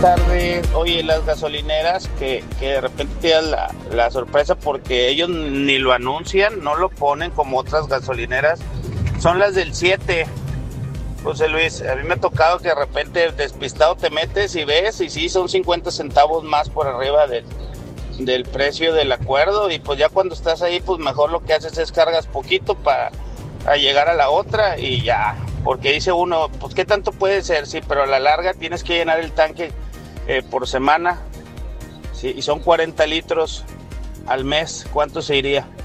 tardes. Oye, las gasolineras que de repente te dan la sorpresa porque ellos ni lo anuncian, no lo ponen como otras gasolineras, son las del 7. José Luis, a mí me ha tocado que de repente despistado te metes y ves, y sí, son 50 centavos más por arriba del precio del acuerdo, y pues ya cuando estás ahí, pues mejor lo que haces es cargas poquito para llegar a la otra y ya, porque dice uno, pues qué tanto puede ser, sí, pero a la larga tienes que llenar el tanque por semana, sí, y son 40 litros al mes, ¿cuánto se iría?